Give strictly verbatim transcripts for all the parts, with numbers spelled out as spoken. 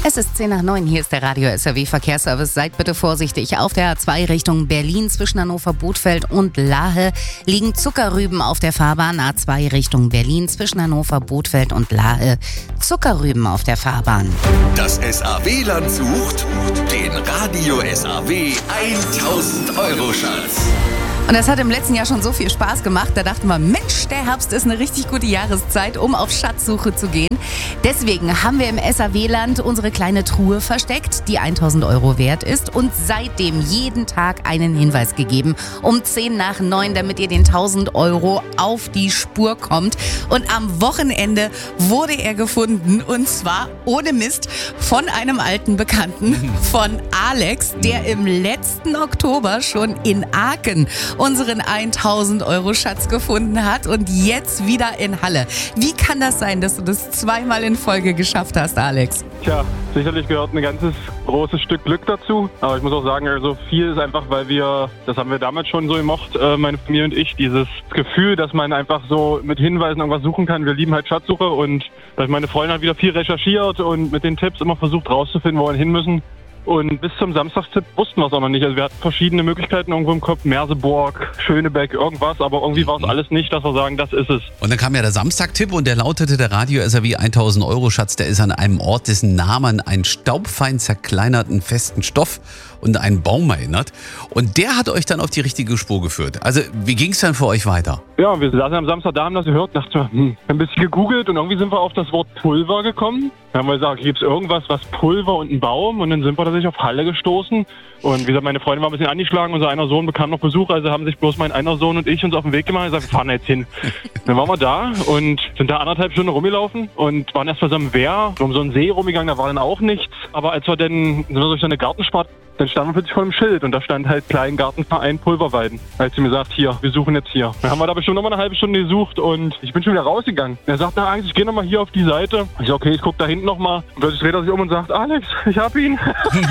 Es ist zehn nach neun, hier ist der Radio S R W Verkehrsservice. Seid bitte vorsichtig. Auf der A zwei Richtung Berlin zwischen Hannover-Bothfeld und Lahe liegen Zuckerrüben auf der Fahrbahn. A zwei Richtung Berlin zwischen Hannover-Bothfeld und Lahe. Zuckerrüben auf der Fahrbahn. Das S A W-Land sucht den Radio S A W tausend Euro Schatz. Und das hat im letzten Jahr schon so viel Spaß gemacht. Da dachten wir, Mensch, der Herbst ist eine richtig gute Jahreszeit, um auf Schatzsuche zu gehen. Deswegen haben wir im S A W-Land unsere kleine Truhe versteckt, die tausend Euro wert ist und seitdem jeden Tag einen Hinweis gegeben um zehn nach neun, damit ihr den tausend Euro auf die Spur kommt. Und am Wochenende wurde er gefunden und zwar ohne Mist von einem alten Bekannten, von Alex, der im letzten Oktober schon in Aachen unseren tausend Euro Schatz gefunden hat und jetzt wieder in Halle. Wie kann das sein, dass du das zweimal in Folge geschafft hast, Alex? Tja, sicherlich gehört ein ganzes großes Stück Glück dazu. Aber ich muss auch sagen, also viel ist einfach, weil wir, das haben wir damals schon so gemocht, meine Familie und ich, dieses Gefühl, dass man einfach so mit Hinweisen irgendwas suchen kann. Wir lieben halt Schatzsuche und meine Freundin hat wieder viel recherchiert und mit den Tipps immer versucht rauszufinden, wo wir hin müssen. Und bis zum Samstagstipp wussten wir es auch noch nicht. Also wir hatten verschiedene Möglichkeiten irgendwo im Kopf. Merseburg, Schönebeck, irgendwas. Aber irgendwie war es alles nicht, dass wir sagen, das ist es. Und dann kam ja der Samstagtipp und der lautete, der Radio S R W tausend Euro Schatz, der ist an einem Ort, dessen Namen einen staubfein zerkleinerten festen Stoff und einen Baum erinnert. Und der hat euch dann auf die richtige Spur geführt. Also wie ging es dann für euch weiter? Ja, wir saßen am Samstag da, haben das gehört, dachten wir, hm, ein bisschen gegoogelt und irgendwie sind wir auf das Wort Pulver gekommen. Dann haben wir gesagt, gibt es irgendwas, was Pulver und ein Baum? Und dann sind wir tatsächlich auf Halle gestoßen. Und wie gesagt, meine Freundin war ein bisschen angeschlagen, unser einer Sohn bekam noch Besuch, also haben sich bloß mein einer Sohn und ich uns auf den Weg gemacht und gesagt, wir fahren jetzt hin. Dann waren wir da und sind da anderthalb Stunden rumgelaufen und waren erst bei so einem Wehr, um so einen See rumgegangen, da war dann auch nichts. Aber als wir dann, sind wir durch so eine Gartensparte, dann standen wir plötzlich vor einem Schild und da stand halt Kleingartenverein Pulverweiden. Als sie mir sagt, hier, wir suchen jetzt hier. Dann haben wir da bestimmt noch mal eine halbe Stunde gesucht und ich bin schon wieder rausgegangen. Er sagt, na Angst, ich gehe noch mal hier auf die Seite. Ich sag, okay, ich guck da hinten noch mal. Und plötzlich dreht er sich um und sagt, Alex, ich hab ihn.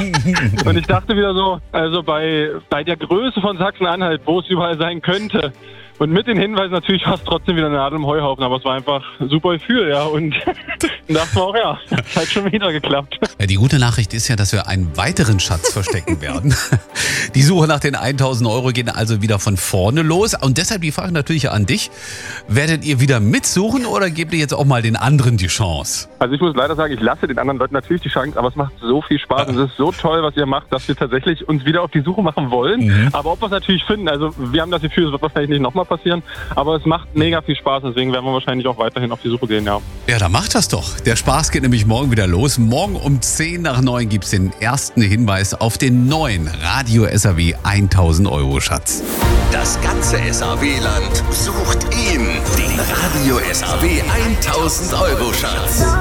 Und ich dachte wieder so, also bei, bei der Größe von Sachsen-Anhalt, wo es überall sein könnte, und mit den Hinweisen natürlich war es trotzdem wieder eine Nadel im Heuhaufen, aber es war einfach ein super Gefühl, ja. Und dann dachten wir auch, ja, es hat schon wieder geklappt. Ja, die gute Nachricht ist ja, dass wir einen weiteren Schatz verstecken werden. Die Suche nach den tausend Euro geht also wieder von vorne los. Und deshalb die Frage natürlich an dich. Werdet ihr wieder mitsuchen oder gebt ihr jetzt auch mal den anderen die Chance? Also ich muss leider sagen, ich lasse den anderen Leuten natürlich die Chance, aber es macht so viel Spaß und es ist so toll, was ihr macht, dass wir tatsächlich uns wieder auf die Suche machen wollen. Mhm. Aber ob wir es natürlich finden, also wir haben das Gefühl, es wird wahrscheinlich nicht nochmal passieren, aber es macht mega viel Spaß, deswegen werden wir wahrscheinlich auch weiterhin auf die Suche gehen, ja. Ja, dann macht das doch. Der Spaß geht nämlich morgen wieder los. Morgen um zehn nach neun gibt es den ersten Hinweis auf den neuen Radio S R W tausend Euro Schatz. Das ganze S A W-Land sucht ihn, den Radio S A W tausend Euro Schatz.